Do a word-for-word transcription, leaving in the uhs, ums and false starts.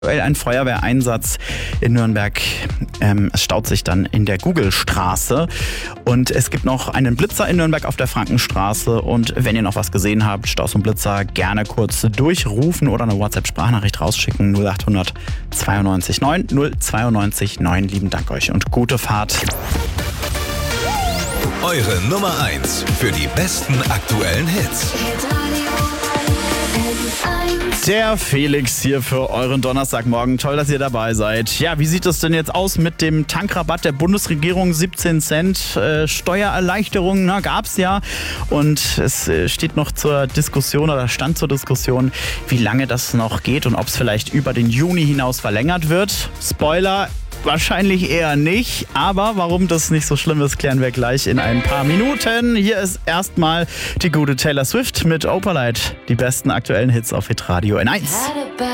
Ein Feuerwehreinsatz in Nürnberg. Ähm, es staut sich dann in der Gugelstraße. Und es gibt noch einen Blitzer in Nürnberg auf der Frankenstraße. Und wenn ihr noch was gesehen habt, Staus und Blitzer, gerne kurz durchrufen oder eine WhatsApp-Sprachnachricht rausschicken. null acht hundert zweiundneunzig neun null zweiundneunzig neun. Lieben Dank euch und gute Fahrt. Eure Nummer eins für die besten aktuellen Hits. Der Felix hier für euren Donnerstagmorgen. Toll, dass ihr dabei seid. Ja, wie sieht es denn jetzt aus mit dem Tankrabatt der Bundesregierung? siebzehn Cent äh, Steuererleichterung, na, gab's ja. Und es äh, steht noch zur Diskussion oder stand zur Diskussion, wie lange das noch geht und ob es vielleicht über den Juni hinaus verlängert wird. Spoiler, wahrscheinlich eher nicht, aber warum das nicht so schlimm ist, klären wir gleich in ein paar Minuten. Hier ist erstmal die gute Taylor Swift mit Opalite, die besten aktuellen Hits auf Hitradio N eins.